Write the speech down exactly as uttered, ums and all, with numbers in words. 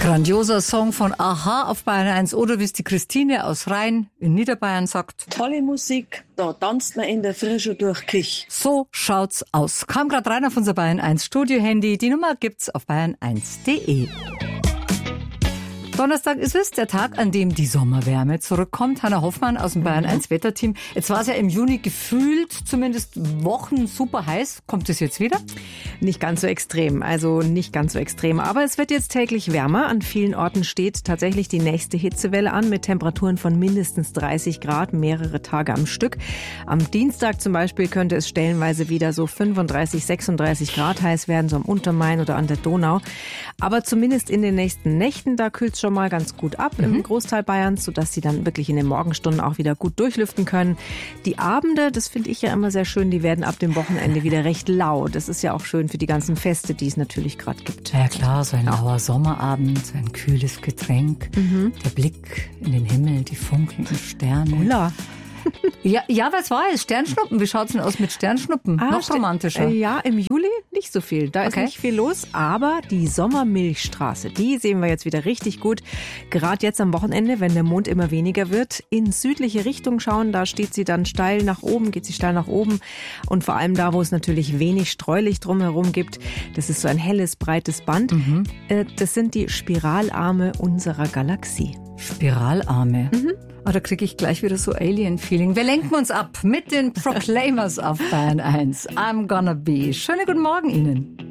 Grandioser Song von a-ha auf Bayern eins oder wie es die Christine aus Rhein in Niederbayern sagt. Tolle Musik, da tanzt man in der Frische durch Kich. So schaut's aus. Kam gerade rein auf unser Bayern eins Studio-Handy. Die Nummer gibt's auf bayern eins punkt de. Donnerstag ist es, der Tag, an dem die Sommerwärme zurückkommt. Hanna Hoffmann aus dem Bayern eins Wetterteam. Jetzt war es ja im Juni gefühlt, zumindest Wochen super heiß. Kommt es jetzt wieder? Nicht ganz so extrem, also nicht ganz so extrem. Aber es wird jetzt täglich wärmer. An vielen Orten steht tatsächlich die nächste Hitzewelle an mit Temperaturen von mindestens dreißig Grad, mehrere Tage am Stück. Am Dienstag zum Beispiel könnte es stellenweise wieder so fünfunddreißig, sechsunddreißig Grad heiß werden, so am Untermain oder an der Donau. Aber zumindest in den nächsten Nächten, da kühlt es schon mal ganz gut ab mhm. im Großteil Bayerns, sodass sie dann wirklich in den Morgenstunden auch wieder gut durchlüften können. Die Abende, das finde ich ja immer sehr schön, die werden ab dem Wochenende wieder recht lau. Das ist ja auch schön für die ganzen Feste, die es natürlich gerade gibt. Ja klar, so ein lauer Sommerabend, so ein kühles Getränk, mhm. der Blick in den Himmel, die funkelnden Sterne. Holla. Ja, ja, was war es? Sternschnuppen. Wie schaut's denn aus mit Sternschnuppen? Ah, Noch romantischer. Äh, ja, im Juli nicht so viel. Da okay. ist nicht viel los. Aber die Sommermilchstraße, die sehen wir jetzt wieder richtig gut. Gerade jetzt am Wochenende, wenn der Mond immer weniger wird, in südliche Richtung schauen. Da steht sie dann steil nach oben, geht sie steil nach oben. Und vor allem da, wo es natürlich wenig Streulicht drumherum gibt, das ist so ein helles, breites Band. Mhm. Äh, das sind die Spiralarme unserer Galaxie. Spiralarme? Mhm. Oh, da kriege ich gleich wieder so Alien-Feeling. Wir lenken uns ab mit den Proclaimers auf Bayern eins. I'm gonna be. Schönen guten Morgen Ihnen.